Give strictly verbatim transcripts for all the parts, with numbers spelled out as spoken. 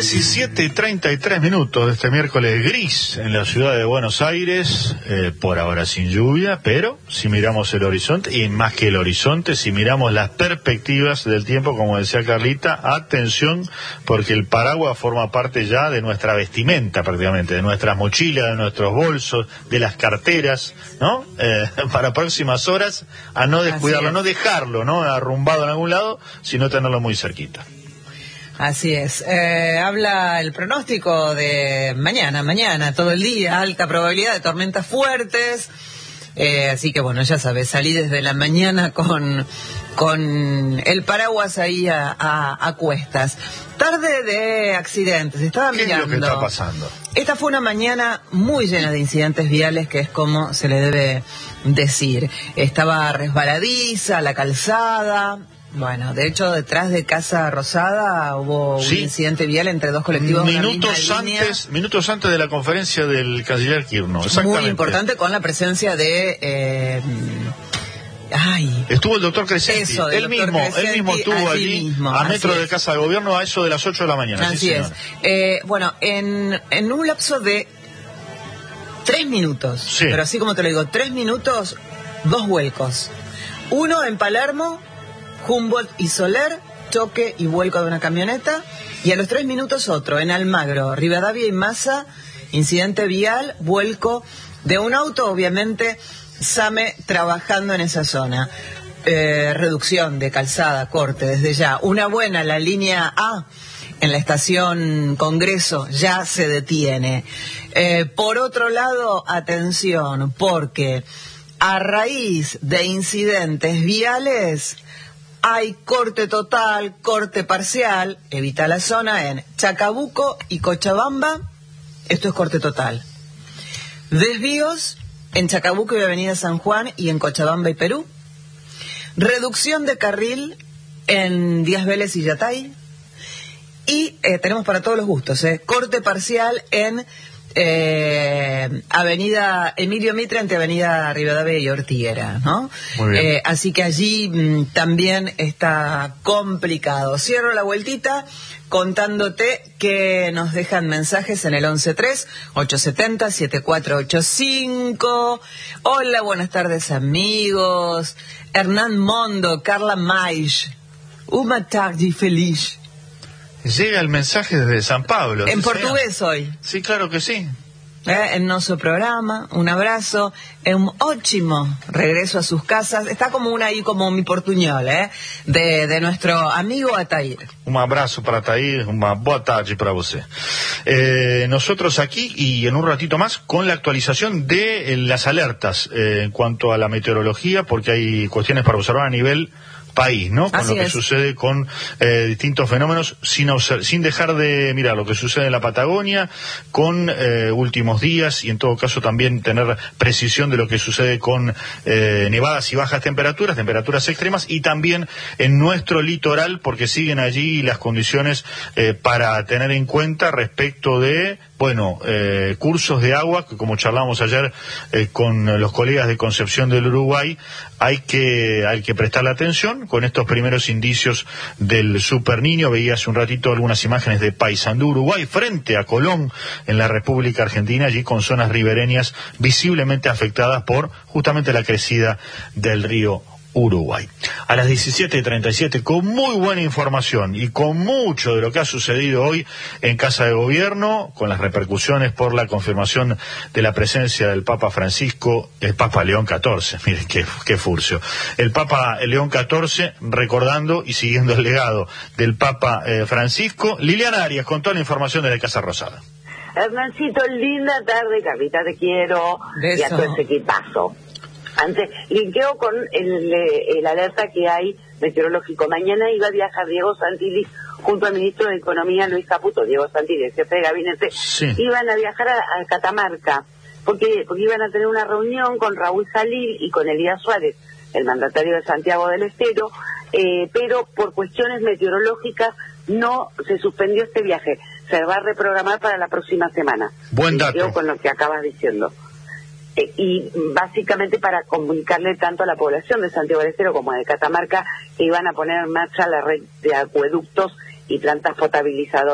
diecisiete y treinta y tres minutos de este miércoles gris en la ciudad de Buenos Aires, eh, por ahora sin lluvia, pero si miramos el horizonte, y más que el horizonte, si miramos las perspectivas del tiempo, como decía Carlita, atención, porque el paraguas forma parte ya de nuestra vestimenta prácticamente, de nuestras mochilas, de nuestros bolsos, de las carteras, ¿no? Eh, para próximas horas, a no descuidarlo, a no dejarlo, ¿no? Arrumbado en algún lado, sino tenerlo muy cerquita. Así es. Eh, habla el pronóstico de mañana, mañana, todo el día, alta probabilidad de tormentas fuertes. Eh, así que bueno, ya sabes, salí desde la mañana con, con el paraguas ahí a, a, a cuestas. Tarde de accidentes, estaba ¿Qué mirando. es lo que está pasando? Esta fue una mañana muy llena de incidentes viales, que es como se le debe decir. Estaba resbaladiza la calzada. Bueno, de hecho, detrás de Casa Rosada hubo un sí. incidente vial entre dos colectivos. Minutos antes, minutos antes de la conferencia del canciller Kirchner. Exactamente. Muy importante, con la presencia de... Eh, ay, estuvo el doctor Crescenti. Eso, él mismo, Crescenti, él mismo estuvo allí, mismo, a metro es. de Casa de Gobierno, a eso de las ocho de la mañana. Así sí, es. Eh, bueno, en, en un lapso de tres minutos, sí. pero así como te lo digo, tres minutos, dos vuelcos. Uno en Palermo, Humboldt y Soler, choque y vuelco de una camioneta, y a los tres minutos otro, en Almagro, Rivadavia y Massa, incidente vial, vuelco de un auto, obviamente, SAME trabajando en esa zona. Eh, reducción de calzada, corte desde ya. Una buena, la línea A, en la estación Congreso, ya se detiene. Eh, por otro lado, atención, porque a raíz de incidentes viales... hay corte total, corte parcial, evita la zona en Chacabuco y Cochabamba, esto es corte total. Desvíos en Chacabuco y Avenida San Juan y en Cochabamba y Perú. Reducción de carril en Díaz Vélez y Yatay. Y eh, tenemos para todos los gustos, eh, corte parcial en Eh, Avenida Emilio Mitre ante Avenida Rivadavia y Ortiguera, ¿no? Muy bien. Eh, así que allí mm, también está complicado. Cierro la vueltita contándote que nos dejan mensajes en el once tres, ocho siete cero, siete cuatro ocho cinco. Hola, buenas tardes amigos. Hernán Mondo, Carla Maish. Uma tarde feliz. Llega el mensaje desde San Pablo. En ¿sí portugués sea? hoy. Sí, claro que sí. Eh, en nuestro programa, un abrazo, es un ótimo regreso a sus casas. Está como una ahí, como mi portuñol, ¿eh? De, de nuestro amigo Atair. Un abrazo para Atair, una boa tarde para usted. Eh, nosotros aquí y en un ratito más con la actualización de eh, las alertas eh, en cuanto a la meteorología, porque hay cuestiones para observar a nivel país, ¿no? Con Así lo que es. sucede con eh, distintos fenómenos, sin observar, sin dejar de mirar lo que sucede en la Patagonia, con eh, últimos días, y en todo caso también tener precisión de lo que sucede con eh, nevadas y bajas temperaturas, temperaturas extremas, y también en nuestro litoral, porque siguen allí las condiciones eh, para tener en cuenta respecto de, bueno, eh, cursos de agua, que como charlamos ayer eh, con los colegas de Concepción del Uruguay, hay que, hay que prestarle atención con estos primeros indicios del Super Niño. Veía hace un ratito algunas imágenes de Paysandú, Uruguay, frente a Colón, en la República Argentina, allí con zonas ribereñas visiblemente afectadas por justamente la crecida del río Uruguay. A las diecisiete y treinta y siete, con muy buena información y con mucho de lo que ha sucedido hoy en Casa de Gobierno, con las repercusiones por la confirmación de la presencia del Papa Francisco, el Papa León catorce, miren qué, qué furcio, el Papa León catorce, recordando y siguiendo el legado del Papa eh, Francisco. Liliana Arias con toda la información desde Casa Rosada. Hernancito, linda tarde, Carlita, te quiero, Beso. y a todo ese equipazo. Antes, linkeo con el, el alerta que hay meteorológico. Mañana iba a viajar Diego Santilli junto al ministro de Economía, Luis Caputo, Diego Santilli, el jefe de gabinete, sí. Iban a viajar a, a Catamarca, porque, porque iban a tener una reunión con Raúl Jalil y con Elías Suárez, el mandatario de Santiago del Estero, eh, pero por cuestiones meteorológicas no se suspendió este viaje. Se va a reprogramar para la próxima semana. Buen dato. Linkeo con lo que acabas diciendo. Eh, y básicamente para comunicarle tanto a la población de Santiago del Estero como de Catamarca que iban a poner en marcha la red de acueductos y plantas potabilizadoras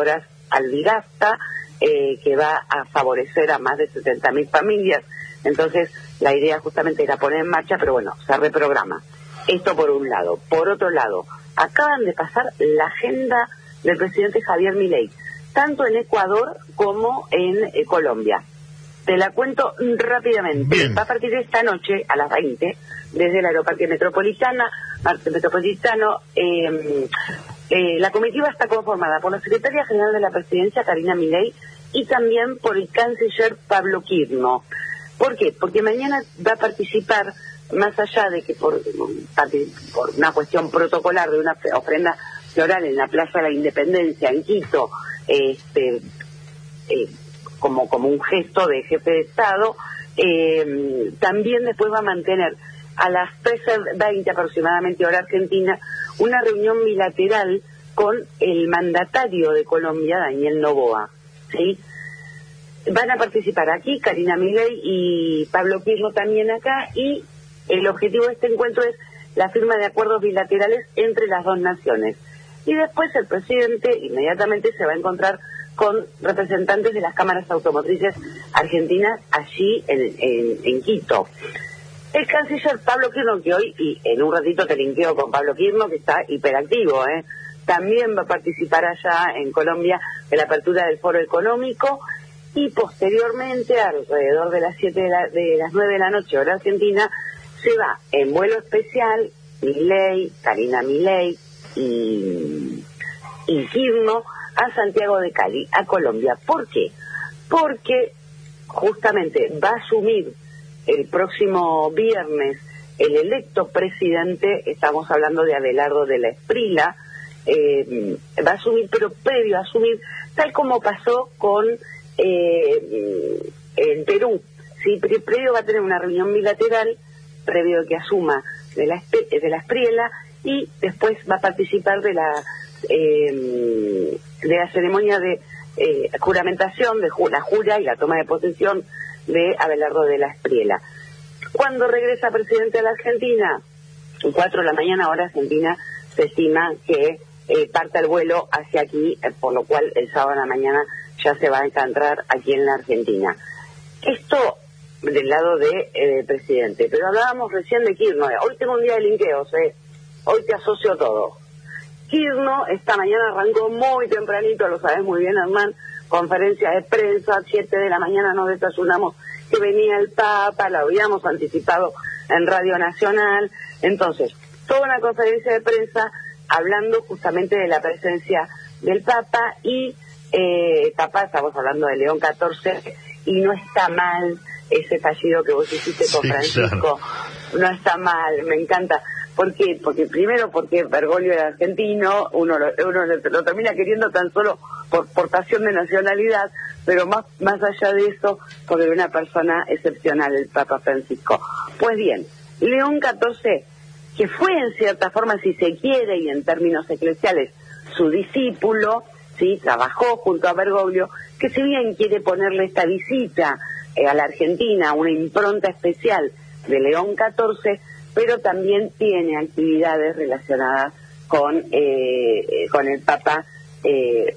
Albigasta, eh, que va a favorecer a más de setenta mil familias. Entonces, la idea justamente era poner en marcha, pero bueno, se reprograma. Esto por un lado. Por otro lado, acaban de pasar la agenda del presidente Javier Milei, tanto en Ecuador como en eh, Colombia. Te la cuento rápidamente. Bien. Va a partir de esta noche, a las veinte, desde el Aeroparque Metropolitana, Metropolitano, eh, eh, la comitiva está conformada por la Secretaria General de la Presidencia, Karina Milei, y también por el canciller Pablo Quirno. ¿Por qué? Porque mañana va a participar, más allá de que por, por una cuestión protocolar de una ofrenda floral en la Plaza de la Independencia, en Quito, este, eh, como, como un gesto de jefe de Estado, eh, también después va a mantener a las trece veinte aproximadamente hora argentina una reunión bilateral con el mandatario de Colombia, Daniel Noboa, ¿sí? Van a participar aquí Karina Milei y Pablo Quirno también acá, y el objetivo de este encuentro es la firma de acuerdos bilaterales entre las dos naciones. Y después el presidente inmediatamente se va a encontrar con representantes de las cámaras automotrices argentinas allí en, en, en Quito. El canciller Pablo Quirno, que hoy, y en un ratito te linkeo con Pablo Quirno, que está hiperactivo, ¿eh? También va a participar allá en Colombia de la apertura del Foro Económico, y posteriormente, alrededor de las siete de, la, de las nueve de la noche, hora argentina, se va en vuelo especial Milei, Karina Milei y, y Quirno a Santiago de Cali, a Colombia. ¿Por qué? Porque justamente va a asumir el próximo viernes el electo presidente, estamos hablando de Abelardo de la Esprila, eh, va a asumir, pero previo a asumir, tal como pasó con eh, en Perú, ¿sí? Pre previo va a tener una reunión bilateral, previo a que asuma de la, de la Espriela, y después va a participar de la eh, de la ceremonia de eh, juramentación, de ju la jura y la toma de posesión de Abelardo de la Espriela. Cuando regresa presidente de la Argentina, cuatro de la mañana hora argentina, se estima que eh, parta el vuelo hacia aquí, eh, por lo cual el sábado de la mañana ya se va a encontrar aquí en la Argentina. Esto del lado de eh, presidente, pero hablábamos recién de Quirno. Hoy tengo un día de linkeos, eh. Hoy te asocio todo. Quirno esta mañana arrancó muy tempranito, lo sabes muy bien, Hernán, conferencia de prensa, siete de la mañana nos desayunamos que venía el Papa, lo habíamos anticipado en Radio Nacional. Entonces, toda una conferencia de prensa hablando justamente de la presencia del Papa, y eh, Papa, estamos hablando de León catorce, y no está mal ese fallido que vos hiciste con sí, Francisco, claro. No está mal, me encanta. ¿Por qué? Porque primero porque Bergoglio era argentino, uno lo, uno lo, lo termina queriendo tan solo por portación de nacionalidad, pero más, más allá de eso, porque era una persona excepcional el Papa Francisco. Pues bien, León catorce, que fue en cierta forma, si se quiere, y en términos eclesiales, su discípulo, sí, trabajó junto a Bergoglio, que si bien quiere ponerle esta visita eh, a la Argentina, una impronta especial de León catorce, pero también tiene actividades relacionadas con eh, con el Papa eh,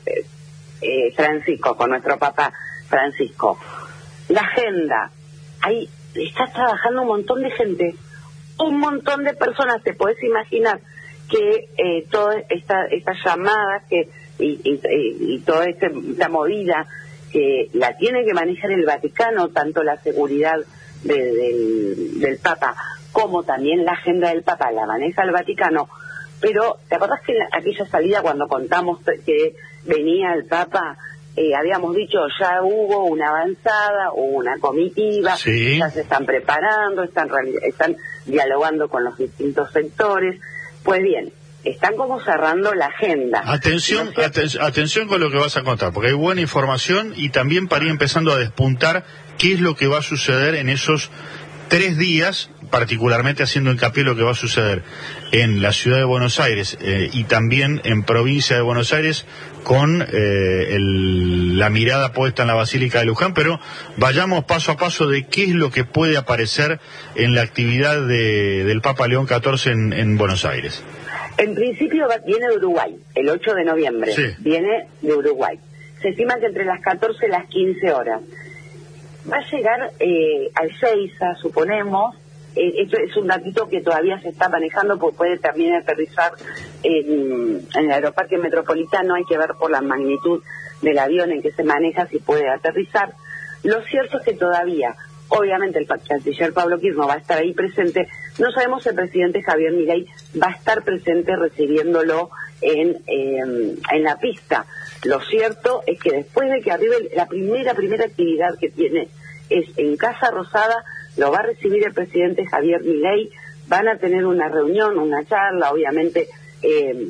eh, Francisco, con nuestro Papa Francisco. La agenda, ahí está trabajando un montón de gente, un montón de personas. Te podés imaginar que eh, toda esta, esta llamada que, y, y, y toda este, esta movida que la tiene que manejar el Vaticano, tanto la seguridad de, del, del Papa como también la agenda del Papa la maneja el Vaticano. Pero ¿te acordás que en aquella salida cuando contamos que venía el Papa, eh, habíamos dicho ya hubo una avanzada, hubo una comitiva, sí, ya se están preparando, están, están dialogando con los distintos sectores? Pues bien, están como cerrando la agenda. Atención, aten atención con lo que vas a contar, porque hay buena información, y también para ir empezando a despuntar qué es lo que va a suceder en esos tres días, particularmente haciendo hincapié en lo que va a suceder en la ciudad de Buenos Aires eh, y también en provincia de Buenos Aires, con eh, el, la mirada puesta en la Basílica de Luján. Pero vayamos paso a paso de qué es lo que puede aparecer en la actividad de, del Papa León catorce en, en Buenos Aires. En principio viene de Uruguay, el ocho de noviembre, sí. Viene de Uruguay. se estima que entre las catorce y las quince horas. Va a llegar eh, a Ezeiza, suponemos. Eh, esto es un datito que todavía se está manejando, porque puede también aterrizar en, en el aeroparque metropolitano. Hay que ver por la magnitud del avión en que se maneja si puede aterrizar. Lo cierto es que todavía, obviamente, el canciller Pablo Kirchner va a estar ahí presente. No sabemos si el presidente Javier Milei va a estar presente recibiéndolo en, eh, en la pista. Lo cierto es que después de que arribe la primera, primera actividad que tiene es en Casa Rosada, lo va a recibir el presidente Javier Milei, van a tener una reunión, una charla, obviamente eh,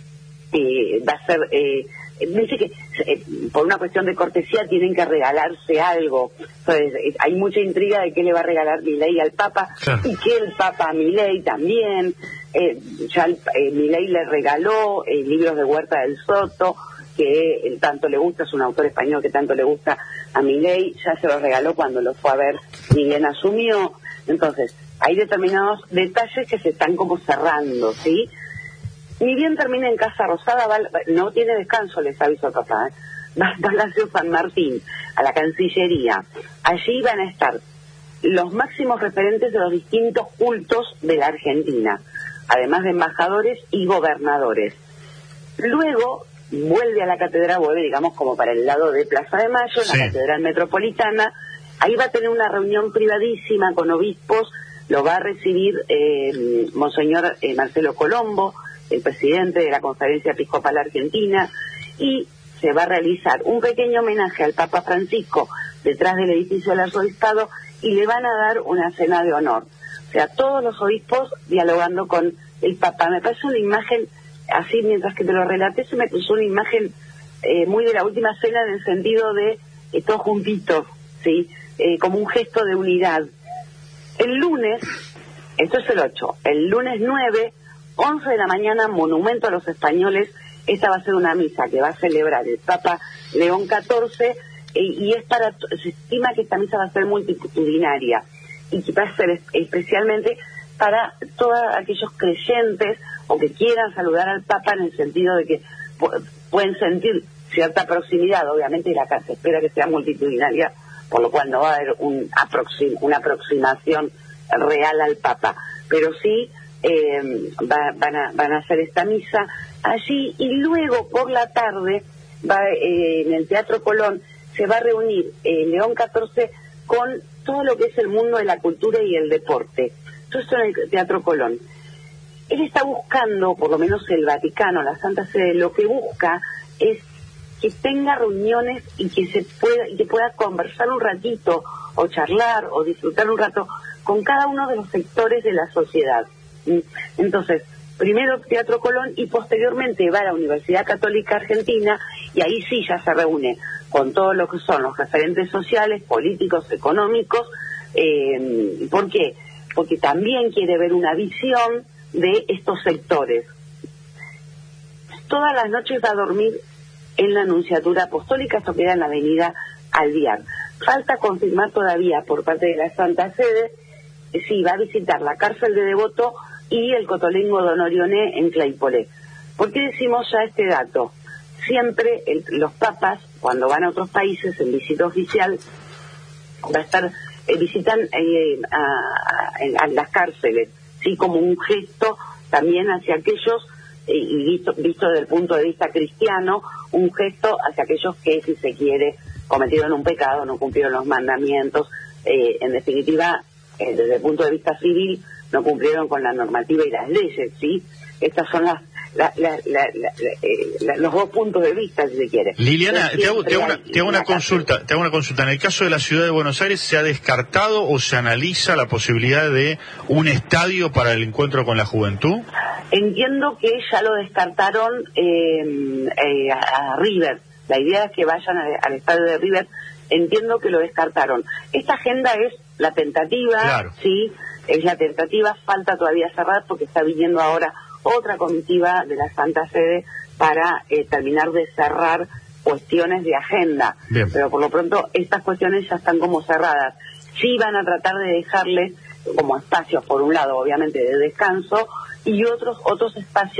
eh, va a ser... Eh, dice que eh, por una cuestión de cortesía tienen que regalarse algo. Entonces eh, hay mucha intriga de qué le va a regalar Milei al Papa, claro, y que el Papa a Milei también. Eh, ya eh, Milei le regaló eh, libros de Huerta del Soto, que eh, tanto le gusta, es un autor español que tanto le gusta a Milei, ya se los regaló cuando lo fue a ver ni bien asumió. Entonces hay determinados detalles que se están como cerrando, ¿sí? Ni bien termina en Casa Rosada, va, no tiene descanso, les aviso al papá, ¿eh? Va al Palacio San Martín, a la Cancillería. Allí van a estar los máximos referentes de los distintos cultos de la Argentina, además de embajadores y gobernadores. Luego vuelve a la catedral, vuelve, digamos, como para el lado de Plaza de Mayo, en sí, la Catedral Metropolitana. Ahí va a tener una reunión privadísima con obispos, lo va a recibir eh, Monseñor eh, Marcelo Colombo, el presidente de la Conferencia Episcopal Argentina, y se va a realizar un pequeño homenaje al Papa Francisco detrás del edificio del Arzobispado, y le van a dar una cena de honor. O sea, todos los obispos dialogando con el Papa. Me parece una imagen, así mientras que te lo relaté, se me puso una imagen eh, muy de la última cena, en el sentido de eh, todos juntitos, ¿sí? Eh, como un gesto de unidad. El lunes, esto es el ocho, el lunes nueve, once de la mañana, Monumento a los Españoles. Esta va a ser una misa que va a celebrar el Papa León catorce, eh, y es para, se estima que esta misa va a ser multitudinaria, y que va a ser es, especialmente para todos aquellos creyentes o que quieran saludar al Papa, en el sentido de que pu- pueden sentir cierta proximidad. Obviamente la casa espera que sea multitudinaria, por lo cual no va a haber un aproxim- una aproximación real al Papa, pero sí eh, va, van, a, van a hacer esta misa allí, y luego por la tarde va eh, en el Teatro Colón se va a reunir eh, León catorce con todo lo que es el mundo de la cultura y el deporte. Todo esto en el Teatro Colón. Él está buscando, por lo menos el Vaticano, la Santa Sede, lo que busca es que tenga reuniones y que se pueda, y que pueda conversar un ratito, o charlar, o disfrutar un rato con cada uno de los sectores de la sociedad. Entonces, primero Teatro Colón, y posteriormente va a la Universidad Católica Argentina, y ahí sí ya se reúne con todo lo que son los referentes sociales, políticos, económicos. Eh, ¿Por qué? Porque también quiere ver una visión de estos sectores. Todas las noches va a dormir en la Anunciatura Apostólica, esto queda en la avenida Alvear. Falta confirmar todavía por parte de la Santa Sede si va a visitar la cárcel de Devoto y el Cotolengo Don Orioné en Claypolé. ¿Por qué decimos ya este dato? Siempre el, los papas, cuando van a otros países en visita oficial, va a estar eh, visitan eh, a, a, a las cárceles, sí, como un gesto también hacia aquellos, eh, y visto, visto desde el punto de vista cristiano, un gesto hacia aquellos que, si se quiere, cometieron un pecado, no cumplieron los mandamientos, eh, en definitiva, eh, desde el punto de vista civil, no cumplieron con la normativa y las leyes, ¿sí? Estas son las La, la, la, la, eh, la, los dos puntos de vista, si se quiere. Liliana, te hago, te hago una, te hago una consulta, te hago una consulta. En el caso de la ciudad de Buenos Aires, ¿se ha descartado o se analiza la posibilidad de un estadio para el encuentro con la juventud? Entiendo que ya lo descartaron eh, eh, a, a River. La idea es que vayan a, al estadio de River. Entiendo que lo descartaron. Esta agenda es la tentativa, claro. Sí, es la tentativa. Falta todavía cerrar porque está viniendo ahora otra comitiva de la Santa Sede para eh, terminar de cerrar cuestiones de agenda. Bien. Pero por lo pronto estas cuestiones ya están como cerradas. Sí van a tratar de dejarles como espacios, por un lado, obviamente, de descanso, y otros otros espacios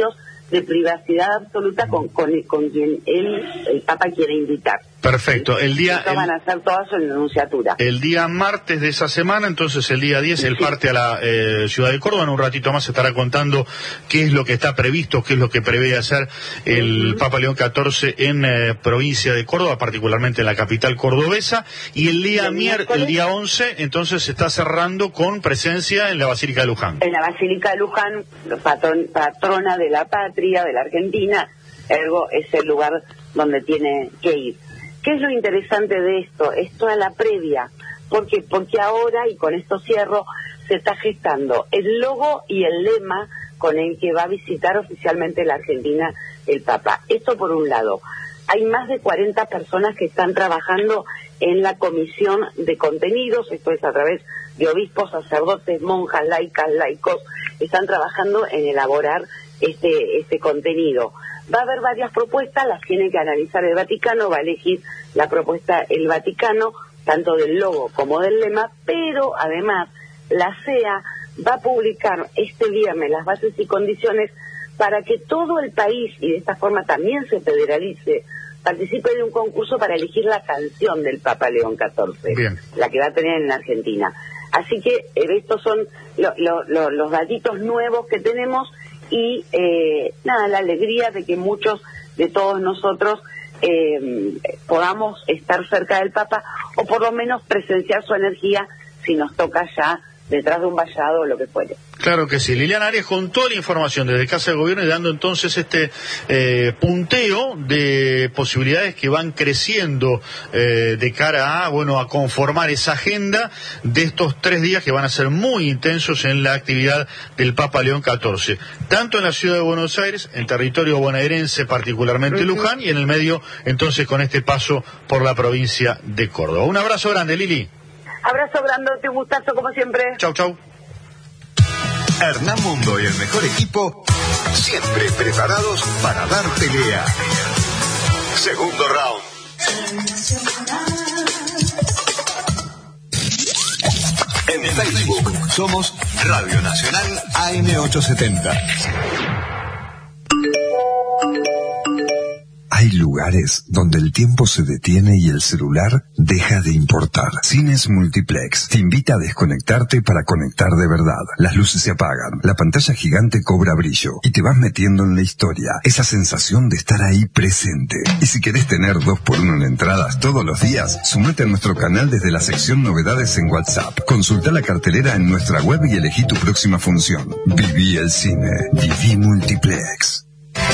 de privacidad absoluta con, con, con quien él, el Papa, quiere invitar. Perfecto. El día el, van a hacer toda su enunciatura. El día martes de esa semana, entonces el día diez, él sí. parte a la eh, ciudad de Córdoba. En un ratito más estará contando qué es lo que está previsto, qué es lo que prevé hacer el uh-huh. Papa León catorce en eh, provincia de Córdoba, particularmente en la capital cordobesa. Y el día mier el día once, entonces se está cerrando con presencia en la Basílica de Luján. En la Basílica de Luján, patron, patrona de la patria, de la Argentina, ergo es el lugar donde tiene que ir. ¿Qué es lo interesante de esto? Es toda la previa. ¿Por qué? Porque ahora, y con esto cierro, se está gestando el logo y el lema con el que va a visitar oficialmente la Argentina el Papa. Esto por un lado. Hay más de cuarenta personas que están trabajando en la comisión de contenidos, esto es a través de obispos, sacerdotes, monjas, laicas, laicos, están trabajando en elaborar este, este contenido. Va a haber varias propuestas, las tiene que analizar el Vaticano, va a elegir la propuesta el Vaticano, tanto del logo como del lema, pero además la C E A va a publicar este viernes las bases y condiciones para que todo el país, y de esta forma también se federalice, participe de un concurso para elegir la canción del Papa León catorce, Bien. la que va a tener en la Argentina. Así que eh, estos son lo, lo, lo, los datitos nuevos que tenemos. Y eh, nada, la alegría de que muchos de todos nosotros eh, podamos estar cerca del Papa o por lo menos presenciar su energía si nos toca ya detrás de un vallado o lo que fuere. Claro que sí. Liliana Arias con toda la información desde Casa de Gobierno y dando entonces este eh, punteo de posibilidades que van creciendo eh, de cara a, bueno, a conformar esa agenda de estos tres días que van a ser muy intensos en la actividad del Papa León catorce, tanto en la ciudad de Buenos Aires, en territorio bonaerense, particularmente uh-huh. Luján, y en el medio entonces con este paso por la provincia de Córdoba. Un abrazo grande, Lili. Abrazo grandote, un gustazo como siempre. Chau, chau. Hernán Mundo y el mejor equipo, siempre preparados para dar pelea. Segundo round. En Facebook somos Radio Nacional A M ochocientos setenta. Hay lugares donde el tiempo se detiene y el celular deja de importar. Cines Multiplex te invita a desconectarte para conectar de verdad. Las luces se apagan, la pantalla gigante cobra brillo y te vas metiendo en la historia. Esa sensación de estar ahí presente. Y si querés tener dos por uno en entradas todos los días, sumate a nuestro canal desde la sección Novedades en WhatsApp. Consulta la cartelera en nuestra web y elegí tu próxima función. Viví el cine. Viví Multiplex.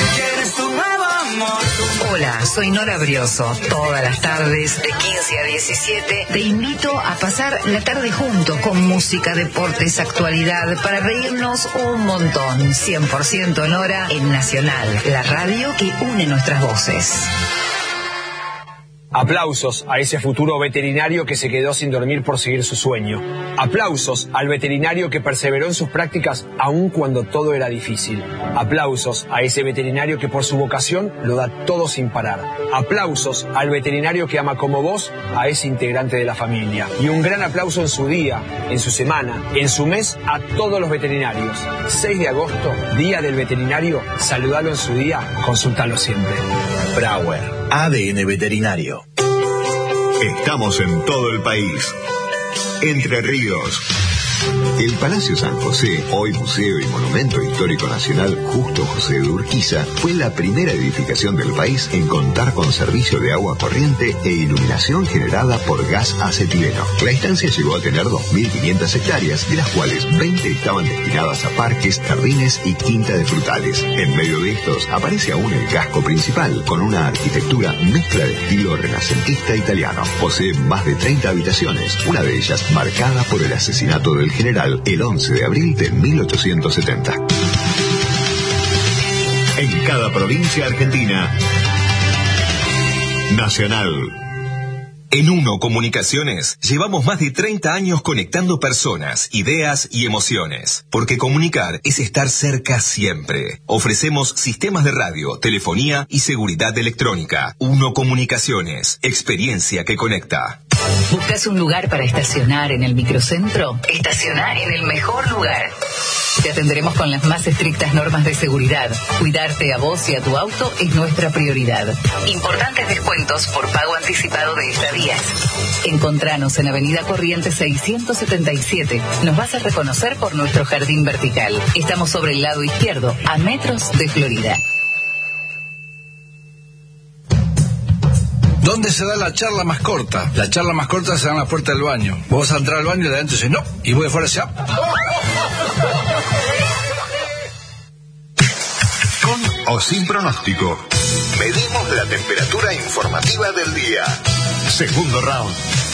Hola, soy Nora Brioso. Todas las tardes, de quince a diecisiete, te invito a pasar la tarde juntos con música, deportes, actualidad, para reírnos un montón. cien por ciento Nora en Nacional, la radio que une nuestras voces. Aplausos a ese futuro veterinario que se quedó sin dormir por seguir su sueño. Aplausos al veterinario que perseveró en sus prácticas aun cuando todo era difícil. Aplausos a ese veterinario que por su vocación lo da todo sin parar. Aplausos al veterinario que ama como vos a ese integrante de la familia. Y un gran aplauso en su día, en su semana, en su mes a todos los veterinarios. seis de agosto, Día del Veterinario. Saludalo en su día, consúltalo siempre. Brauer, A D N Veterinario. Estamos en todo el país. Entre Ríos. El Palacio San José, hoy Museo y Monumento Histórico Nacional Justo José de Urquiza, fue la primera edificación del país en contar con servicio de agua corriente e iluminación generada por gas acetileno. La estancia llegó a tener dos mil quinientas hectáreas, de las cuales veinte estaban destinadas a parques, jardines y quinta de frutales. En medio de estos aparece aún el casco principal, con una arquitectura mezcla de estilo renacentista italiano. Posee más de treinta habitaciones, una de ellas marcada por el asesinato del general el once de abril de mil ochocientos setenta. En cada provincia argentina, Nacional. En Uno Comunicaciones llevamos más de treinta años conectando personas, ideas y emociones. Porque comunicar es estar cerca siempre. Ofrecemos sistemas de radio, telefonía y seguridad electrónica. Uno Comunicaciones, experiencia que conecta. ¿Buscas un lugar para estacionar en el microcentro? Estacionar en el mejor lugar. Te atenderemos con las más estrictas normas de seguridad. Cuidarte a vos y a tu auto es nuestra prioridad. Importantes descuentos por pago anticipado de estadías. Encontranos en Avenida Corrientes seiscientos setenta y siete. Nos vas a reconocer por nuestro jardín vertical. Estamos sobre el lado izquierdo, a metros de Florida. ¿Dónde se da la charla más corta? La charla más corta se da en la puerta del baño. Vos vas a entrar al baño y de adentro dices no, y vos de fuera decís Con o sin pronóstico. Medimos la temperatura informativa del día. Segundo round.